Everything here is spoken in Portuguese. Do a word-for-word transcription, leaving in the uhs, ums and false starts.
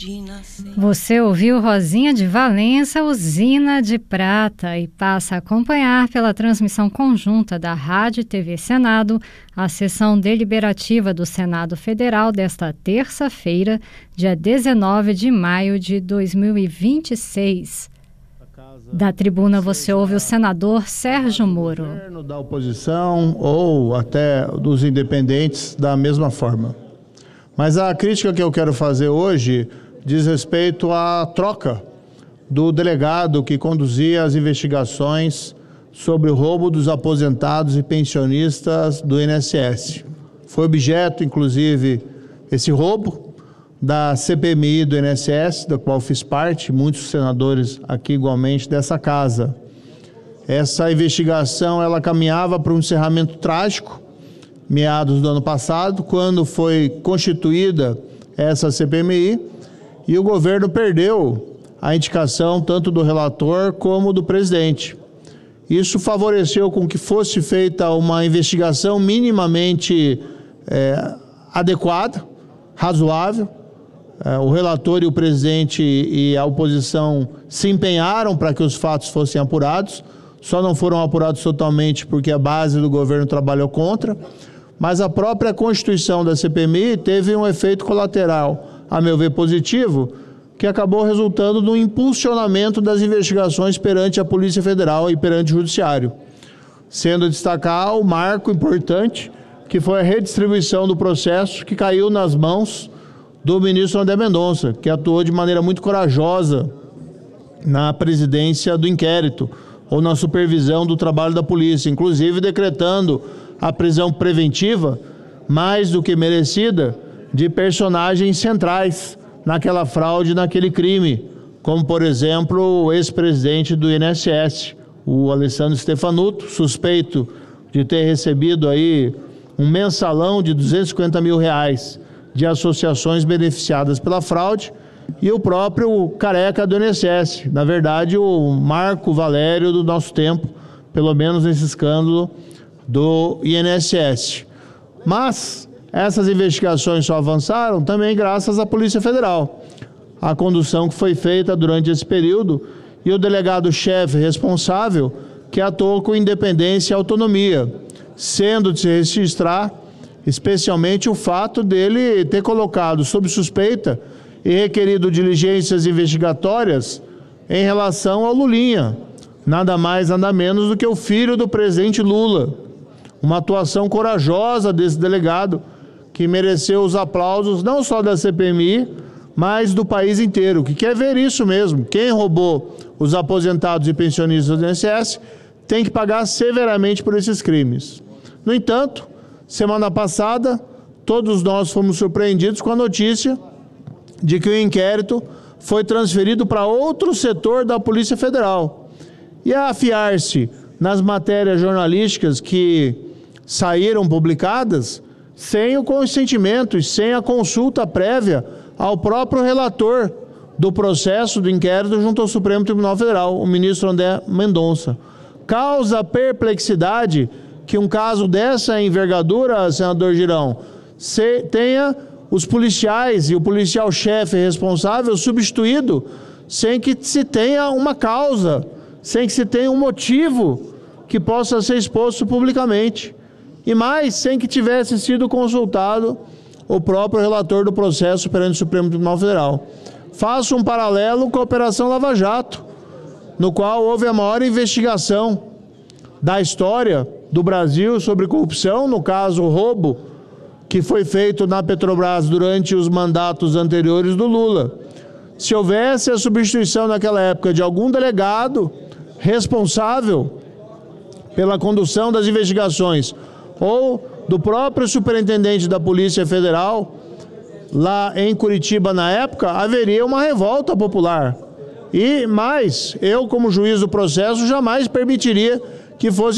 Você ouviu Rosinha de Valença, Usina de Prata, e passa a acompanhar pela transmissão conjunta da Rádio e T V Senado a sessão deliberativa do Senado Federal desta terça-feira, dia dezenove de maio de dois mil e vinte e seis. Da tribuna você ouve o senador Sérgio Moro. Da oposição ou até dos independentes da mesma forma. Mas a crítica que eu quero fazer hoje diz respeito à troca do delegado que conduzia as investigações sobre o roubo dos aposentados e pensionistas do I N S S. Foi objeto, inclusive, esse roubo da C P M I do I N S S, da qual fiz parte, muitos senadores aqui igualmente dessa casa. Essa investigação ela caminhava para um encerramento trágico, meados do ano passado, quando foi constituída essa C P M I, e o governo perdeu a indicação tanto do relator como do presidente. Isso favoreceu com que fosse feita uma investigação minimamente é, adequada, razoável. É, o relator e o presidente e a oposição se empenharam para que os fatos fossem apurados, só não foram apurados totalmente porque a base do governo trabalhou contra, mas a própria constituição da C P M I teve um efeito colateral, a meu ver, positivo, que acabou resultando no impulsionamento das investigações perante a Polícia Federal e perante o Judiciário, sendo destacar o marco importante, que foi a redistribuição do processo, que caiu nas mãos do ministro André Mendonça, que atuou de maneira muito corajosa na presidência do inquérito, ou na supervisão do trabalho da polícia, inclusive decretando a prisão preventiva, mais do que merecida, de personagens centrais naquela fraude, naquele crime, como, por exemplo, o ex-presidente do I N S S, o Alessandro Stefanuto, suspeito de ter recebido aí um mensalão de duzentos e cinquenta mil reais de associações beneficiadas pela fraude, e o próprio careca do I N S S, na verdade, o Marco Valério do nosso tempo, pelo menos nesse escândalo do I N S S. Mas essas investigações só avançaram também graças à Polícia Federal. A condução que foi feita durante esse período e o delegado-chefe responsável que atuou com independência e autonomia, sendo de se registrar especialmente o fato dele ter colocado sob suspeita e requerido diligências investigatórias em relação ao Lulinha, nada mais, nada menos do que o filho do presidente Lula. Uma atuação corajosa desse delegado que mereceu os aplausos não só da C P M I, mas do país inteiro, que quer ver isso mesmo. Quem roubou os aposentados e pensionistas do I N S S tem que pagar severamente por esses crimes. No entanto, semana passada, todos nós fomos surpreendidos com a notícia de que o inquérito foi transferido para outro setor da Polícia Federal. E a afiar-se nas matérias jornalísticas que saíram publicadas, sem o consentimento e sem a consulta prévia ao próprio relator do processo do inquérito junto ao Supremo Tribunal Federal, o ministro André Mendonça. Causa perplexidade que um caso dessa envergadura, senador Girão, se, tenha os policiais e o policial-chefe responsável substituído sem que se tenha uma causa, sem que se tenha um motivo que possa ser exposto publicamente. E mais, sem que tivesse sido consultado o próprio relator do processo perante o Supremo Tribunal Federal. Faço um paralelo com a Operação Lava Jato, no qual houve a maior investigação da história do Brasil sobre corrupção, no caso o roubo que foi feito na Petrobras durante os mandatos anteriores do Lula. Se houvesse a substituição naquela época de algum delegado responsável pela condução das investigações ou do próprio superintendente da Polícia Federal, lá em Curitiba na época, haveria uma revolta popular. E mais, eu como juiz do processo jamais permitiria que fosse